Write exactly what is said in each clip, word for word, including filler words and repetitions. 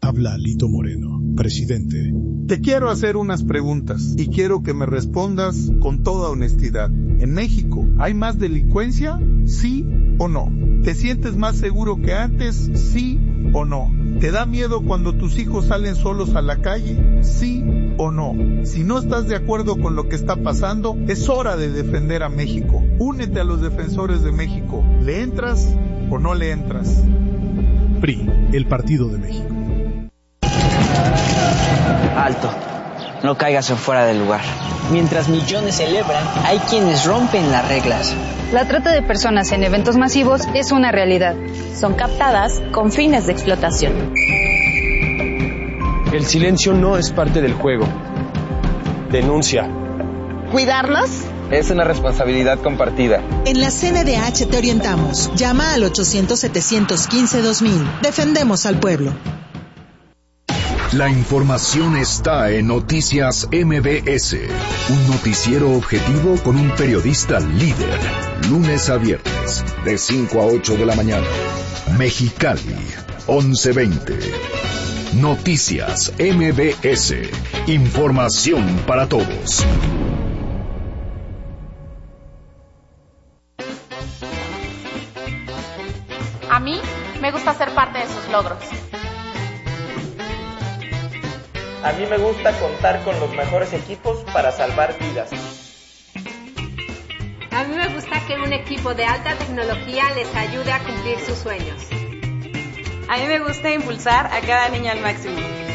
Habla Alito Moreno, presidente. Te quiero hacer unas preguntas y quiero que me respondas con toda honestidad. ¿En México hay más delincuencia? ¿Sí o no? ¿Te sientes más seguro que antes? ¿Sí o no? ¿Te da miedo cuando tus hijos salen solos a la calle? ¿Sí o no? Si no estás de acuerdo con lo que está pasando, es hora de defender a México. Únete a los defensores de México. ¿Le entras o no le entras? P R I, el Partido de México. Alto, no caigas en fuera del lugar. Mientras millones celebran, hay quienes rompen las reglas. La trata de personas en eventos masivos es una realidad. Son captadas con fines de explotación. El silencio no es parte del juego. Denuncia. ¿Cuidarlos? Es una responsabilidad compartida. En la C N D H te orientamos. Llama al ochocientos, setecientos quince, dos mil. Defendemos al pueblo. La información está en Noticias M B S, un noticiero objetivo con un periodista líder, lunes a viernes, de cinco a ocho de la mañana. Mexicali, once veinte. Noticias M B S, información para todos. A mí me gusta ser parte de sus logros. A mí me gusta contar con los mejores equipos para salvar vidas. A mí me gusta que un equipo de alta tecnología les ayude a cumplir sus sueños. A mí me gusta impulsar a cada niño al máximo.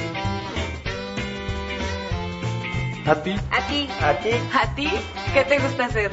¿A ti? ¿A ti? ¿A ti? ¿A ti? ¿Qué te gusta hacer?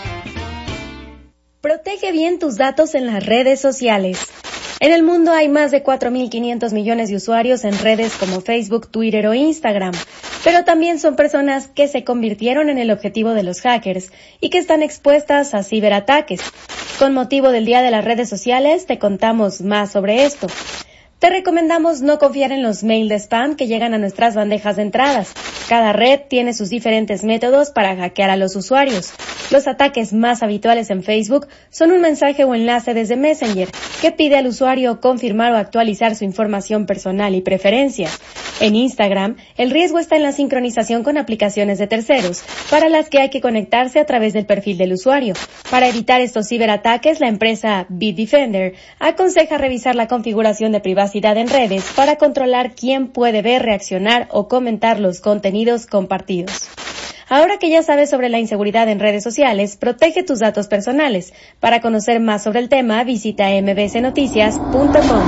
Protege bien tus datos en las redes sociales. En el mundo hay más de cuatro mil quinientos millones de usuarios en redes como Facebook, Twitter o Instagram, pero también son personas que se convirtieron en el objetivo de los hackers y que están expuestas a ciberataques. Con motivo del Día de las Redes Sociales, te contamos más sobre esto. Te recomendamos no confiar en los mails de spam que llegan a nuestras bandejas de entradas. Cada red tiene sus diferentes métodos para hackear a los usuarios. Los ataques más habituales en Facebook son un mensaje o enlace desde Messenger que pide al usuario confirmar o actualizar su información personal y preferencias. En Instagram, el riesgo está en la sincronización con aplicaciones de terceros, para las que hay que conectarse a través del perfil del usuario. Para evitar estos ciberataques, la empresa Bitdefender aconseja revisar la configuración de privacidad en redes para controlar quién puede ver, reaccionar o comentar los contenidos compartidos. Ahora que ya sabes sobre la inseguridad en redes sociales, protege tus datos personales. Para conocer más sobre el tema, visita m b c noticias punto com.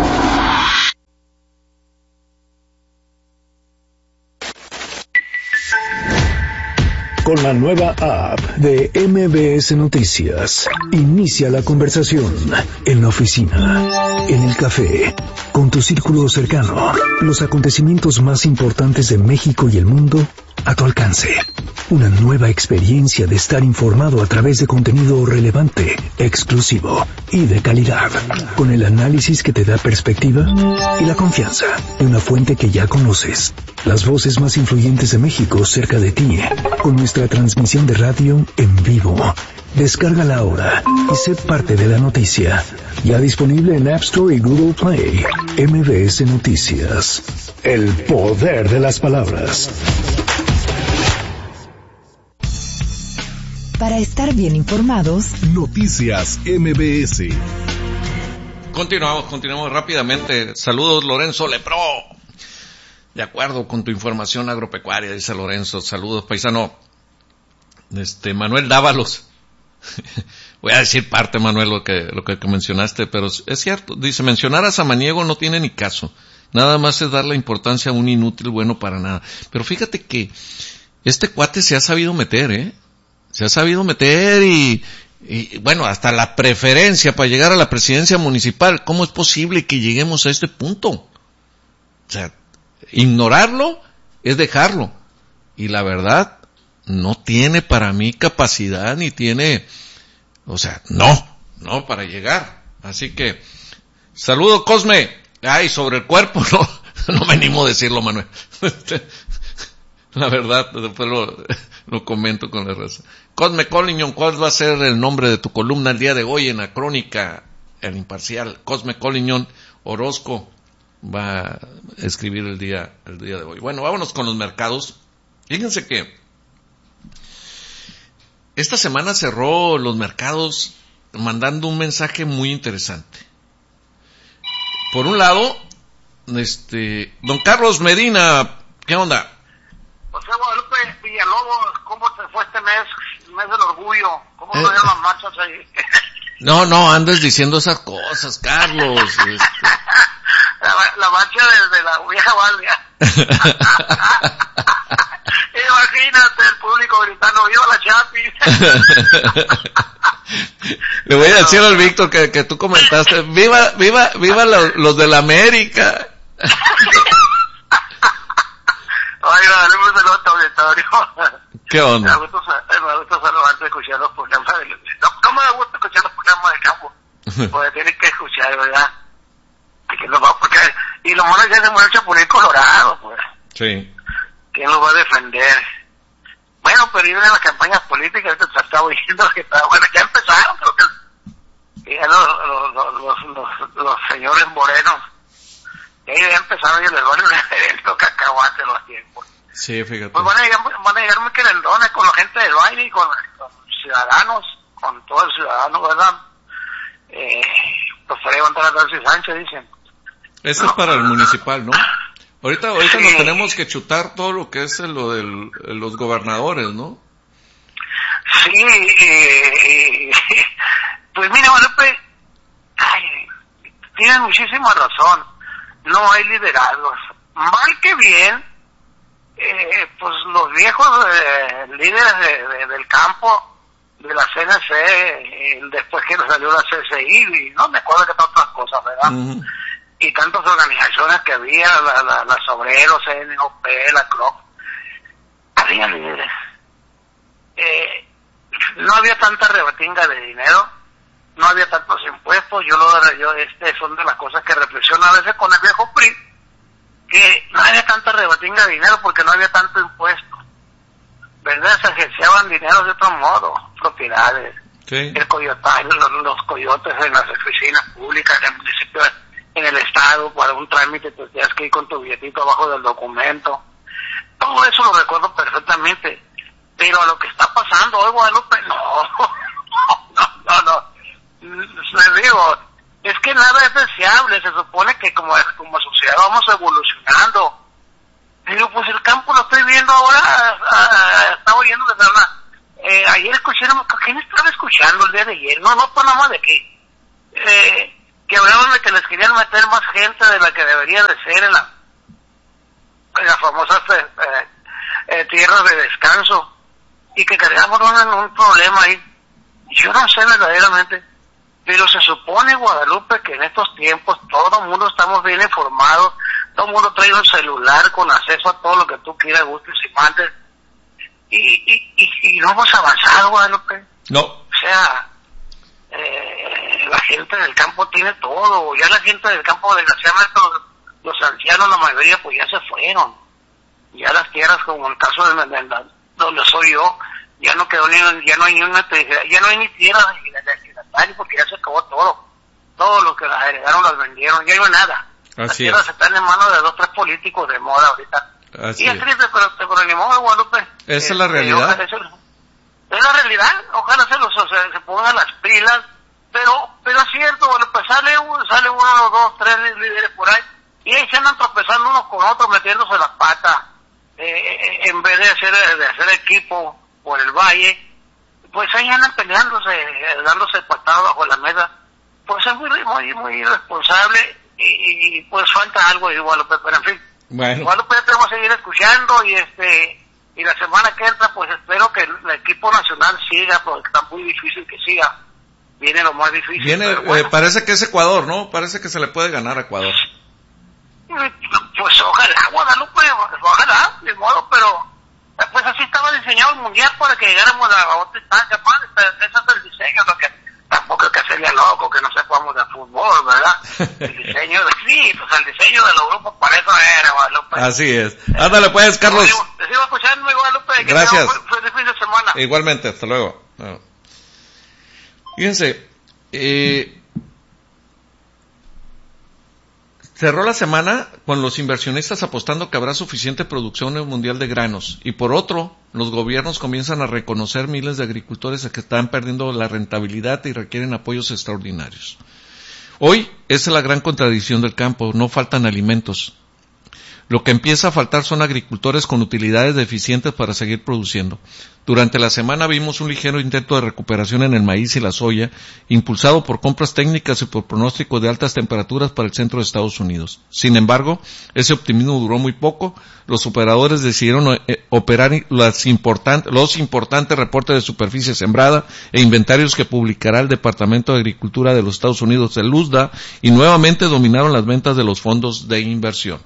Con la nueva app de M B S Noticias, inicia la conversación en la oficina, en el café, con tu círculo cercano. Los acontecimientos más importantes de México y el mundo a tu alcance. Una nueva experiencia de estar informado a través de contenido relevante, exclusivo y de calidad, con el análisis que te da perspectiva y la confianza de una fuente que ya conoces. Las voces más influyentes de México cerca de ti, con nuestra transmisión de radio en vivo. Descárgala ahora y sé parte de la noticia. Ya disponible en App Store y Google Play. M B S Noticias. El poder de las palabras. Para estar bien informados, Noticias M B S. Continuamos, continuamos rápidamente. Saludos, Lorenzo Lepro. De acuerdo con tu información agropecuaria, dice Lorenzo. Saludos, paisano. Este, Manuel Dávalos. Voy a decir parte, Manuel, lo que, lo que mencionaste, pero es cierto. Dice, mencionar a Samaniego no tiene ni caso. Nada más es darle importancia a un inútil bueno para nada. Pero fíjate que este cuate se ha sabido meter, ¿eh? Se ha sabido meter y, y, bueno, hasta la preferencia para llegar a la presidencia municipal. ¿Cómo es posible que lleguemos a este punto? O sea, ignorarlo es dejarlo. Y la verdad, no tiene para mí capacidad ni tiene, o sea, no, no para llegar. Así que, saludo, Cosme. Ay, sobre el cuerpo, no, no me animo a decirlo, Manuel. La verdad, después lo, lo comento con la raza. Cosme Collignon, ¿cuál va a ser el nombre de tu columna el día de hoy en la crónica, el imparcial? Cosme Collignon, Orozco. va a escribir el día, el día de hoy. Bueno, vámonos con los mercados. Fíjense que esta semana cerró los mercados mandando un mensaje muy interesante. Por un lado, este, don Carlos Medina, ¿qué onda? José Guadalupe Villalobos, ¿cómo te fue este mes, mes del orgullo? ¿Cómo se eh, dieron las marchas ahí? No, no, andes diciendo esas cosas, Carlos. Este. La, la marcha desde la vieja guardia. Imagínate el público gritando, ¡viva la Chapi! Le voy a decir al Víctor que, que tú comentaste, ¡viva, viva, viva los, los de la América! Oiga, dale un saludo a tu auditorio. ¿Qué onda? Me gusta, me gusta saludarte, escuchar los programas de... No, no me gusta escuchar los programas de campo, porque tienes que escuchar, ¿verdad? Y que nos va, porque, y los monos ya se mueren Chapulín Colorado, pues. Sí. ¿Quién los va a defender? Bueno, pero vienen las campañas políticas, ahorita se está oyendo que está, bueno, ya empezaron, creo que ya los, los, los, los, los señores morenos, ya empezaron y les van a referendo cacahuate los tiempos. Sí, fíjate. Pues van a llegar, van a llegar muy querendones con la gente del baile y con, con los ciudadanos, con todo el ciudadano, ¿verdad? Eh, pues para levantar a Darcy Sánchez, dicen. Eso no, es para el municipal, ¿no? Ahorita, ahorita sí. Nos tenemos que chutar todo lo que es lo de los gobernadores, ¿no? Sí, eh, eh, pues mira, Guadalupe, ay, tienes muchísima razón. No hay liderazgos. Mal que bien, eh, pues los viejos eh, líderes de, de, del campo, de la C N C, eh, después que salió la C C I, y no me acuerdo que tantas cosas, ¿verdad? Uh-huh. Y tantas organizaciones que había, la, la, las obreros, N O P, la C R O C, había líderes. Eh, no había tanta rebatinga de dinero, no había tantos impuestos. Yo lo yo este son de las cosas que reflexiono a veces con el viejo P R I, que no había tanta rebatinga de dinero porque no había tanto impuesto, ¿verdad? Se agenciaban dinero de otro modo, propiedades, sí. El coyotaje, los, los coyotes en las oficinas públicas, en el municipio, en el estado, para un trámite te tienes que ir con tu billetito abajo del documento. Todo eso lo recuerdo perfectamente, pero a lo que está pasando hoy, Guadalupe, no, no, no, no. Les digo, es que nada es deseable. Se supone que como, como sociedad vamos evolucionando, pero pues el campo lo estoy viendo ahora, uh, está oyendo desde una, eh, ayer escucharon, ¿quién estaba escuchando el día de ayer? No, no, pues nada más de aquí, eh, que hablaban de que les querían meter más gente de la que debería de ser en la, en las famosas eh, eh, tierras de descanso, y que cargamos un, un problema ahí. Yo no sé verdaderamente, pero se supone, Guadalupe, que en estos tiempos todo el mundo estamos bien informados, todo el mundo trae un celular con acceso a todo lo que tú quieras, gustes y mandes, y, y, y, y no hemos avanzado, Guadalupe. No. O sea, eh, la gente del campo tiene todo, ya la gente del campo, desgraciadamente, los, los ancianos, la mayoría, pues ya se fueron. Ya las tierras, como el caso de, de, de donde soy yo, ya no quedó ni, ya no hay ni una, ya no hay ni tierra de porque ya se acabó todo. Todos los que las heredaron las vendieron, ya no hay nada. Así las tierras es. Están en manos de dos, tres políticos de moda ahorita. Así y es, es triste, pero, pero ni modo, Guadalupe. Esa este, es la realidad. Es, es la realidad, ojalá se, los, se, se pongan las pilas, pero pero es cierto, Guadalupe, sale, sale uno, dos, tres líderes por ahí, y ahí se andan tropezando unos con otros, metiéndose las patas, eh, en vez de hacer, de hacer equipo por el valle, pues ahí andan peleándose, dándose patadas bajo la mesa. Pues es muy muy muy irresponsable y, y pues falta algo ahí, Guadalupe, pero en fin. Bueno. Guadalupe, ya te vamos a seguir escuchando y este y la semana que entra pues espero que el, el equipo nacional siga, porque está muy difícil que siga. Viene lo más difícil. Viene, bueno. eh, parece que es Ecuador, ¿no? Parece que se le puede ganar a Ecuador. Pues ojalá, Guadalupe, ojalá, de modo, pero pues así estaba diseñado el mundial para que llegáramos a otra instancia, más, ese es el diseño, lo que tampoco hay que hacerle a loco, que no sepamos de fútbol, ¿verdad? El diseño de, sí, pues el diseño de los grupos para eso era, Guadalupe. Así es. Ándale pues, Carlos. Te sigo, te sigo escuchando, Guadalupe. Que gracias. Feliz fin de semana. Igualmente, hasta luego. No. Fíjense, eh, cerró la semana con los inversionistas apostando que habrá suficiente producción mundial de granos. Y por otro, los gobiernos comienzan a reconocer miles de agricultores que están perdiendo la rentabilidad y requieren apoyos extraordinarios. Hoy, esa es la gran contradicción del campo, no faltan alimentos. Lo que empieza a faltar son agricultores con utilidades deficientes para seguir produciendo. Durante la semana vimos un ligero intento de recuperación en el maíz y la soya, impulsado por compras técnicas y por pronóstico de altas temperaturas para el centro de Estados Unidos. Sin embargo, ese optimismo duró muy poco. Los operadores decidieron eh, operar las important- los importantes reportes de superficie sembrada e inventarios que publicará el Departamento de Agricultura de los Estados Unidos, el U S D A, y nuevamente dominaron las ventas de los fondos de inversión.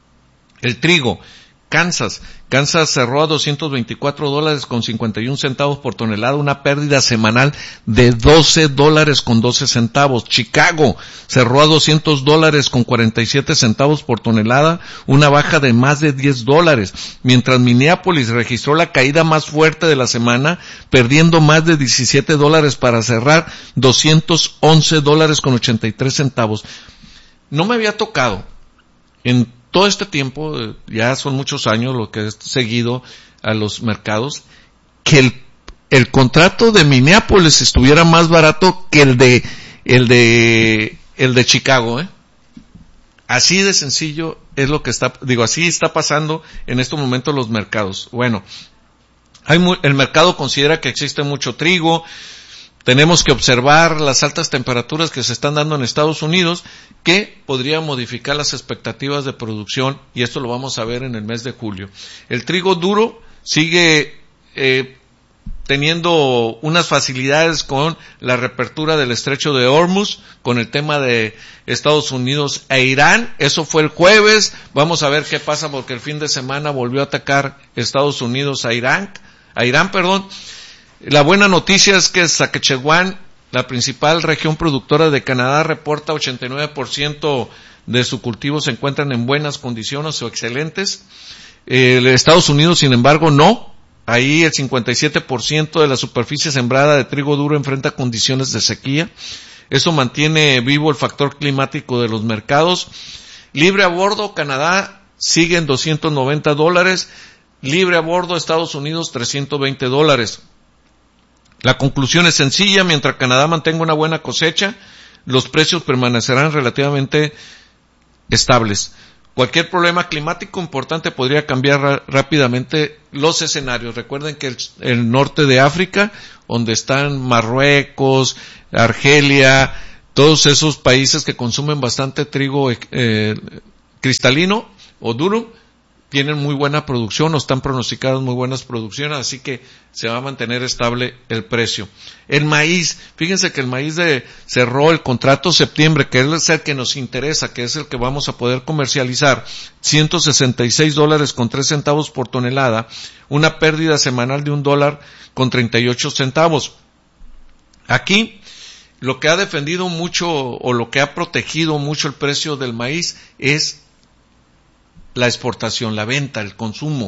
El trigo, Kansas. Kansas cerró a doscientos veinticuatro dólares con cincuenta y un centavos por tonelada, una pérdida semanal de doce dólares con doce centavos. Chicago cerró a doscientos dólares con cuarenta y siete centavos por tonelada, una baja de más de diez dólares. Mientras Minneapolis registró la caída más fuerte de la semana, perdiendo más de diecisiete dólares para cerrar doscientos once dólares con ochenta y tres centavos. No me había tocado en todo este tiempo, ya son muchos años lo que he seguido a los mercados, que el, el contrato de Minneapolis estuviera más barato que el de, el de, el de Chicago, ¿eh? Así de sencillo es lo que está, digo, así está pasando en estos momentos los mercados. Bueno, hay muy, el mercado considera que existe mucho trigo. Tenemos que observar las altas temperaturas que se están dando en Estados Unidos, que podría modificar las expectativas de producción, y esto lo vamos a ver en el mes de julio. El trigo duro sigue eh, teniendo unas facilidades con la reapertura del estrecho de Hormuz, con el tema de Estados Unidos e Irán. Eso fue el jueves. Vamos a ver qué pasa, porque el fin de semana volvió a atacar Estados Unidos a Irán, a Irán, perdón. La buena noticia es que Saskatchewan, la principal región productora de Canadá, reporta ochenta y nueve por ciento de su cultivo se encuentran en buenas condiciones o excelentes. Eh, Estados Unidos, sin embargo, no. Ahí el cincuenta y siete por ciento de la superficie sembrada de trigo duro enfrenta condiciones de sequía. Eso mantiene vivo el factor climático de los mercados. Libre a bordo, Canadá sigue en doscientos noventa dólares. Libre a bordo, Estados Unidos, trescientos veinte dólares. La conclusión es sencilla: mientras Canadá mantenga una buena cosecha, los precios permanecerán relativamente estables. Cualquier problema climático importante podría cambiar ra- rápidamente los escenarios. Recuerden que el, el norte de África, donde están Marruecos, Argelia, todos esos países que consumen bastante trigo eh, cristalino o duro, tienen muy buena producción o están pronosticadas muy buenas producciones, así que se va a mantener estable el precio. El maíz, fíjense que el maíz de, cerró el contrato septiembre, que es el que nos interesa, que es el que vamos a poder comercializar, ciento sesenta y seis dólares con tres centavos por tonelada, una pérdida semanal de un dólar con treinta y ocho centavos. Aquí, lo que ha defendido mucho o lo que ha protegido mucho el precio del maíz es la exportación, la venta, el consumo.